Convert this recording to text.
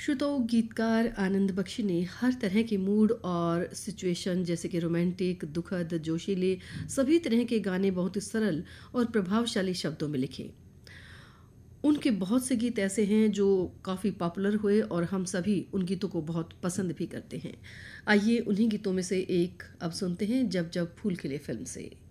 श्रोताओं, गीतकार आनंद बख्शी ने हर तरह के मूड और सिचुएशन जैसे कि रोमांटिक, दुखद, जोशीले सभी तरह के गाने बहुत ही सरल और प्रभावशाली शब्दों में लिखे। उनके बहुत से गीत ऐसे हैं जो काफ़ी पॉपुलर हुए और हम सभी उन गीतों को बहुत पसंद भी करते हैं। आइए उन्हीं गीतों में से एक अब सुनते हैं, जब जब फूल खिले फिल्म से।